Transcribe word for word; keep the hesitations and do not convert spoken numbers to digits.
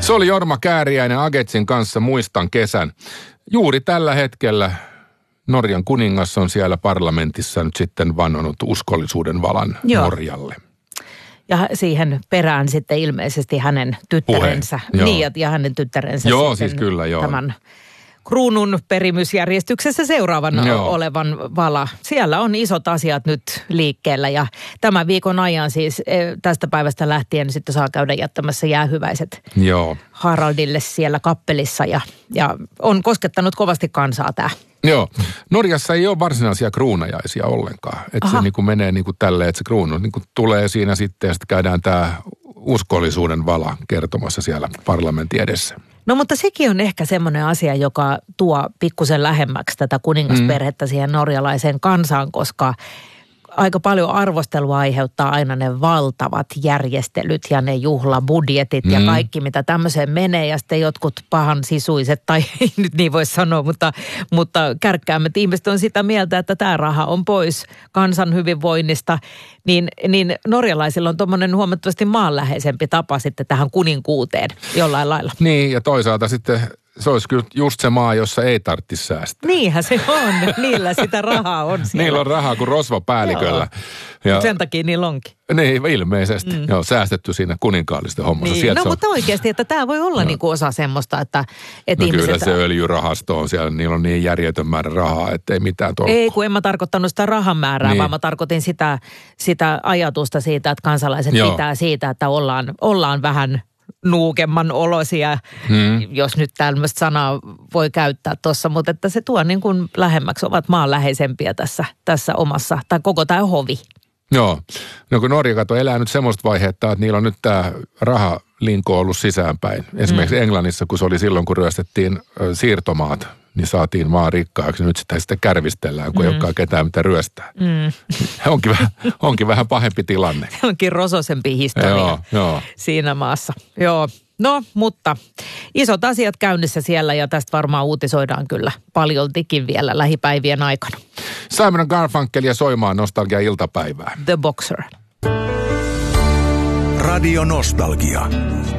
Se oli Jorma Kääriäinen Agetsin kanssa, muistan kesän. Juuri tällä hetkellä Norjan kuningas on siellä parlamentissa nyt sitten vannonut uskollisuuden valan Joo. Norjalle. Ja siihen perään sitten ilmeisesti hänen tyttärensä. Puhe, niin, ja hänen tyttärensä. Joo, siis kyllä, joo. Tämän kruunun perimysjärjestyksessä seuraavan Joo. olevan vala. Siellä on isot asiat nyt liikkeellä ja tämän viikon ajan siis tästä päivästä lähtien sitten saa käydä jättämässä jäähyväiset Joo. Haraldille siellä kappelissa ja, ja on koskettanut kovasti kansaa tämä. Joo. Norjassa ei ole varsinaisia kruunajaisia ollenkaan. Että se niin kuin menee niin kuin tälleen, että se kruunu niin kuin tulee siinä sitten ja sitten käydään tämä uskollisuuden vala kertomassa siellä parlamentin edessä. No mutta sekin on ehkä semmoinen asia, joka tuo pikkusen lähemmäksi tätä kuningasperhettä mm. siihen norjalaiseen kansaan, koska aika paljon arvostelua aiheuttaa aina ne valtavat järjestelyt ja ne juhlabudjetit mm. ja kaikki, mitä tämmöiseen menee. Ja sitten jotkut pahan sisuiset, tai ei nyt niin voi sanoa, mutta, mutta kärkkäämmät ihmiset on sitä mieltä, että tämä raha on pois kansan hyvinvoinnista. Niin, niin norjalaisilla on tuommoinen huomattavasti maanläheisempi tapa sitten tähän kuninkuuteen jollain lailla. Niin, ja toisaalta sitten se olisi kyllä just se maa, jossa ei tarvitsisi säästää. Niinhän se on. Niillä sitä rahaa on siellä. Niillä on rahaa kuin rosvapäälliköllä. Ja sen takia niillä onkin. Niin, ilmeisesti. Mm. Joo, säästetty siinä kuninkaallisten hommassa. Niin. Sieltä No on... mutta oikeasti, että tämä voi olla no. niinku osa semmoista, että, että no ihmiset... kyllä se öljyrahasto on siellä. Niillä on niin järjetön määrä rahaa, että ei mitään tolkkua. Ei, kun en mä tarkoittanut sitä rahan määrää, niin. vaan mä tarkoitin sitä, sitä ajatusta siitä, että kansalaiset Joo. pitää siitä, että ollaan, ollaan vähän... nuukemman olosia, hmm. jos nyt tämmöistä sanaa voi käyttää tuossa, mutta että se tuo niin kuin lähemmäksi, ovat maanläheisempiä tässä, tässä omassa, tai koko tämä hovi. Joo, no kun Norja kato elää nyt semmoista vaihetta, että niillä on nyt tämä rahalinko ollut sisäänpäin. Esimerkiksi hmm. Englannissa, kun se oli silloin, kun ryöstettiin siirtomaat, niin saatiin maan rikkaaksi. Nyt sitä sitten kärvistellään, kun mm. ei olekaan ketään mitä ryöstää. Mm. onkin, vähän, onkin vähän pahempi tilanne. Onkin rososempi historia joo, joo. siinä maassa. Joo, no mutta isot asiat käynnissä siellä ja tästä varmaan uutisoidaan kyllä paljoltikin vielä lähipäivien aikana. Simon Garfunkel ja soimaan Nostalgia iltapäivää. The Boxer. Radio Nostalgia.